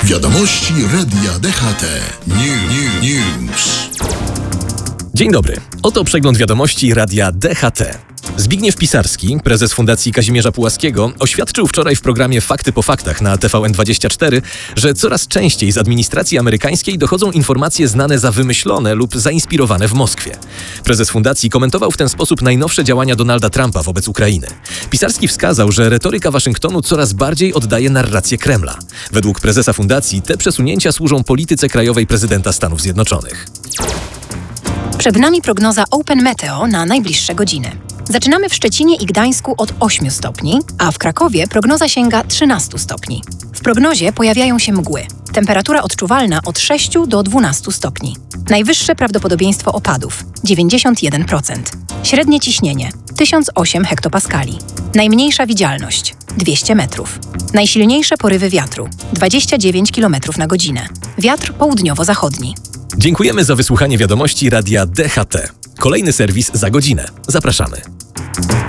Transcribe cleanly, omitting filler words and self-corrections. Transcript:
Wiadomości Radia DHT. News. Dzień dobry. Oto przegląd wiadomości Radia DHT. Zbigniew Pisarski, prezes Fundacji Kazimierza Pułaskiego, oświadczył wczoraj w programie Fakty po faktach na TVN24, że coraz częściej z administracji amerykańskiej dochodzą informacje znane za wymyślone lub zainspirowane w Moskwie. Prezes fundacji komentował w ten sposób najnowsze działania Donalda Trumpa wobec Ukrainy. Pisarski wskazał, że retoryka Waszyngtonu coraz bardziej oddaje narrację Kremla. Według prezesa fundacji te przesunięcia służą polityce krajowej prezydenta Stanów Zjednoczonych. Przed nami prognoza Open Meteo na najbliższe godziny. Zaczynamy w Szczecinie i Gdańsku od 8 stopni, a w Krakowie prognoza sięga 13 stopni. W prognozie pojawiają się mgły. Temperatura odczuwalna od 6 do 12 stopni. Najwyższe prawdopodobieństwo opadów – 91%. Średnie ciśnienie – 1008 hektopaskali. Najmniejsza widzialność – 200 metrów. Najsilniejsze porywy wiatru – 29 km na godzinę. Wiatr południowo-zachodni. Dziękujemy za wysłuchanie wiadomości Radia DHT. Kolejny serwis za godzinę. Zapraszamy.